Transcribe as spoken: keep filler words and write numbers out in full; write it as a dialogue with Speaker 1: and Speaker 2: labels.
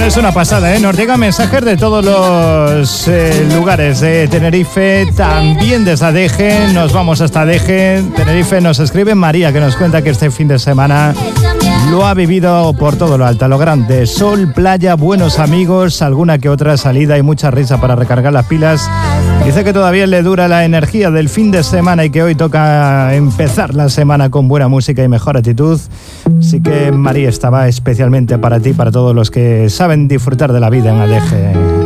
Speaker 1: Es una pasada, ¿eh? Nos llegan mensajes de todos los eh, lugares de Tenerife, también desde Adeje. Nos vamos hasta Adeje. Tenerife nos escribe María, que nos cuenta que este fin de semana lo ha vivido por todo lo alto, a lo grande. Sol, playa, buenos amigos, alguna que otra salida y mucha risa para recargar las pilas. Dice que todavía le dura la energía del fin de semana y que hoy toca empezar la semana con buena música y mejor actitud. Así que María, estaba especialmente para ti, para todos los que saben disfrutar de la vida en Adeje.